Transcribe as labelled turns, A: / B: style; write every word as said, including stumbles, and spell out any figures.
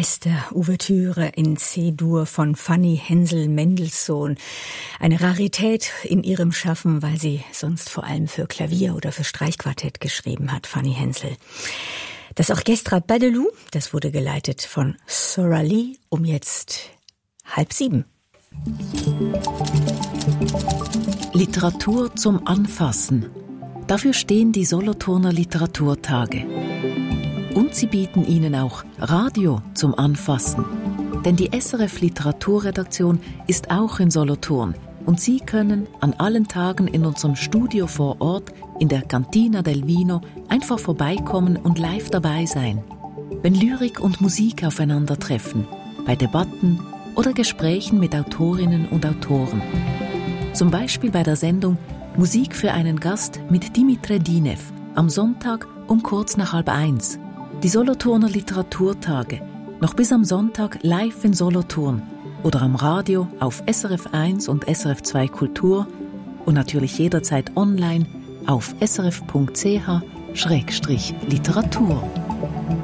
A: Orchester-Ouvertüre in C-Dur von Fanny Hensel-Mendelssohn. Eine Rarität in ihrem Schaffen, weil sie sonst vor allem für Klavier oder für Streichquartett geschrieben hat, Fanny Hensel. Das Orchestra Badelou, das wurde geleitet von Sora Lee um jetzt halb sieben.
B: Literatur zum Anfassen. Dafür stehen die Solothurner Literaturtage. Und sie bieten Ihnen auch Radio zum Anfassen. Denn die S R F Literaturredaktion ist auch in Solothurn. Und Sie können an allen Tagen in unserem Studio vor Ort, in der Cantina del Vino, einfach vorbeikommen und live dabei sein. Wenn Lyrik und Musik aufeinandertreffen, bei Debatten oder Gesprächen mit Autorinnen und Autoren. Zum Beispiel bei der Sendung Musik für einen Gast mit Dimitre Dinev am Sonntag um kurz nach halb eins. Die Solothurner Literaturtage, noch bis am Sonntag live in Solothurn oder am Radio auf S R F eins und S R F zwei Kultur und natürlich jederzeit online auf s r f punkt c h schrägstrich literatur.